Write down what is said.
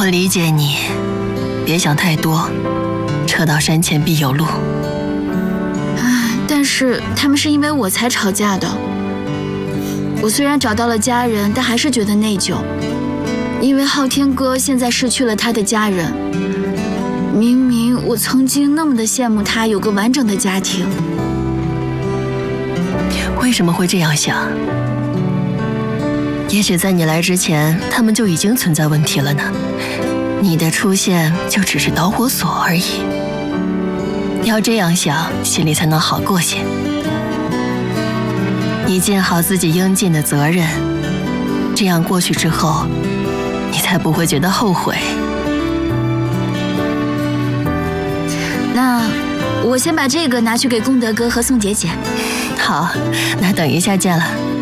我理解你，别想太多，车到山前必有路。 但是他们是因为我才吵架的。我虽然找到了家人，但还是觉得内疚，因为昊天哥现在失去了他的家人。明明我曾经那么的羡慕他有个完整的家庭。 为什么会这样想？也许在你来之前，他们就已经存在问题了呢。你的出现就只是导火索而已。要这样想，心里才能好过些。你尽好自己应尽的责任，这样过去之后，你才不会觉得后悔。 那我先把这个拿去给功德哥和宋姐姐。 好，那等一下见了。